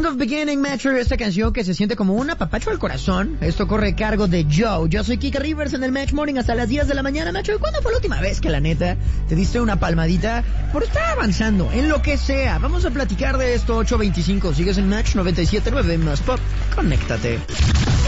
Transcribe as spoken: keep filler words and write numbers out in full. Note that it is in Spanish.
of Beginning, Metro, esta canción que se siente como un apapacho al corazón. Esto corre a cargo de Joe. Yo soy Kika Rivers en el Match Morning hasta las diez de la mañana. Metro, ¿cuándo fue la última vez que la neta te diste una palmadita por estar avanzando en lo que sea? Vamos a platicar de esto. Ocho veinticinco, sigues en Match noventa y siete punto nueve más pop. Conéctate.